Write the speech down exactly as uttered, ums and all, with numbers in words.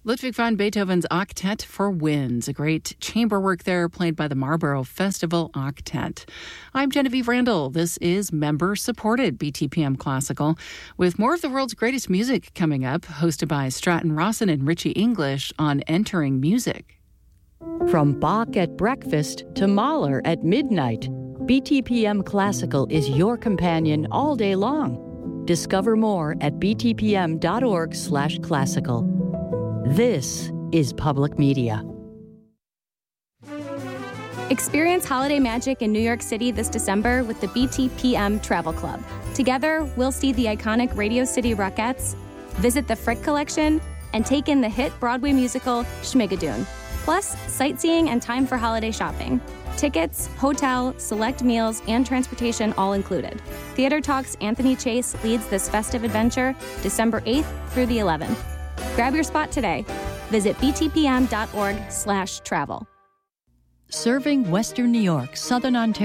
Ludwig van Beethoven's Octet for Winds, a great chamber work there played by the Marlborough Festival Octet. I'm Genevieve Randall. This is member-supported B T P M Classical, with more of the world's greatest music coming up, hosted by Stratton Rawson and Richie English on Entering Music. From Bach at breakfast to Mahler at midnight, B T P M Classical is your companion all day long. Discover more at btpm.org slash classical. This is Public Media. Experience holiday magic in New York City this December with the B T P M Travel Club. Together, we'll see the iconic Radio City Rockettes, visit the Frick Collection, and take in the hit Broadway musical Schmigadoon. Plus, sightseeing and time for holiday shopping. Tickets, hotel, select meals, and transportation all included. Theater Talk's Anthony Chase leads this festive adventure December eighth through the eleventh. Grab your spot today. Visit btpm.org slash travel. Serving Western New York, Southern Ontario.